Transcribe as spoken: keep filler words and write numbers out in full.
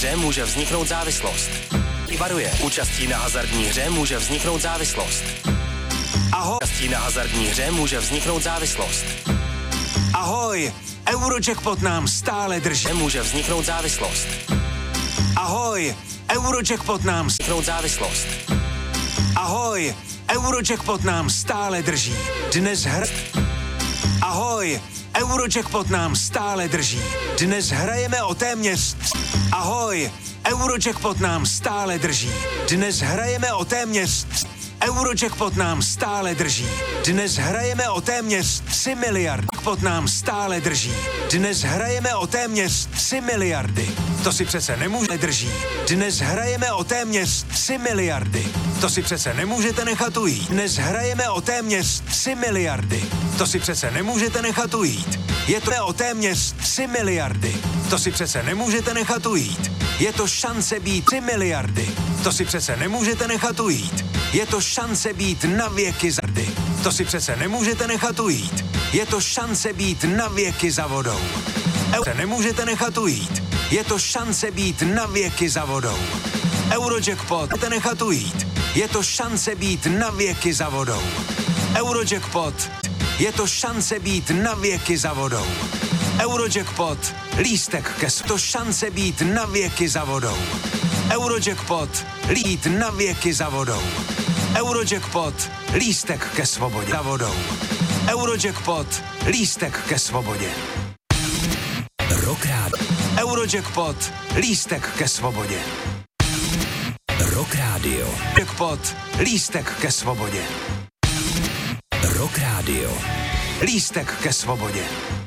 hře může vzniknout závislost. Varuje. Účastí na hazardní hře může vzniknout závislost. Ahoj. Účastí na hazardní hře může vzniknout závislost. Ahoj, Eurojackpot nám stále drží. Může vzniknout závislost. Ahoj, Eurojackpot nám vzniknout závislost. Ahoj, Eurojackpot nám stále drží. Dnes hr... Ahoj, Eurojackpot nám stále drží. Dnes hrajeme o téměř... Ahoj, Eurojackpot nám stále drží. Dnes hrajeme o téměř... Eurojackpot nám stále drží. Dnes hrajeme o téměř tři miliardy. Pot nám stále drží. Dnes hrajeme o téměř tři miliardy. To si přece nemůže drží. Dnes hrajeme o téměř tři miliardy. To si přece nemůžete nechat ujít. Dnes hrajeme o téměř tři miliardy. To si přece nemůžete nechat ujít. Je to o téměř tři miliardy. To si přece nemůžete nechat ujít. Je to šance být tři miliardy. To si přece nemůžete nechat ujít. Je to šance být na věky za rdy. To si přece nemůžete nechat ujít. Je to šance být na věky za vodou. Euro nemůžete nechat ujít. Je to šance být na věky za vodou. Eurojackpot nemůžete nechat ujít. Je to šance být na věky za vodou. Eurojackpot. Je to šance být na věky za vodou. Eurojackpot. Lístek ke s... To šance být na věky za vodou. Eurojackpot. Lít na věky za vodou. Eurojackpot. Lístek ke svobodě za vodou. Eurojackpot. Lístek ke svobodě. Rock Radio. Eurojackpot. Lístek ke svobodě. Rock Radio. Jackpot. Lístek ke svobodě. Rock Radio. Lístek ke svobodě.